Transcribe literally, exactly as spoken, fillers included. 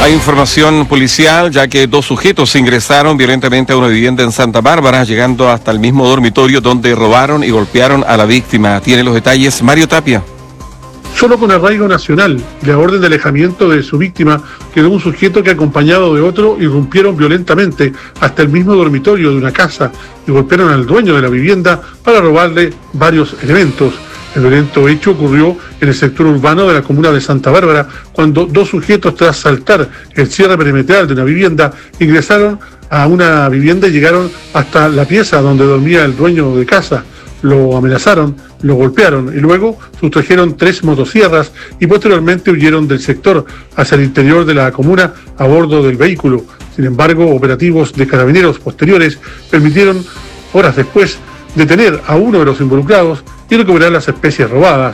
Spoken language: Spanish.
Hay información policial, ya que dos sujetos ingresaron violentamente a una vivienda en Santa Bárbara, llegando hasta el mismo dormitorio donde robaron y golpearon a la víctima. Tiene los detalles Mario Tapia. Solo con arraigo nacional, de la orden de alejamiento de su víctima, quedó un sujeto que, acompañado de otro, irrumpieron violentamente hasta el mismo dormitorio de una casa y golpearon al dueño de la vivienda para robarle varios elementos. El violento hecho ocurrió en el sector urbano de la comuna de Santa Bárbara, cuando dos sujetos, tras saltar el cierre perimetral de una vivienda, ingresaron a una vivienda y llegaron hasta la pieza donde dormía el dueño de casa. Lo amenazaron, lo golpearon y luego sustrajeron tres motosierras y posteriormente huyeron del sector hacia el interior de la comuna a bordo del vehículo. Sin embargo, operativos de carabineros posteriores permitieron, horas después, detener a uno de los involucrados y recuperar las especies robadas.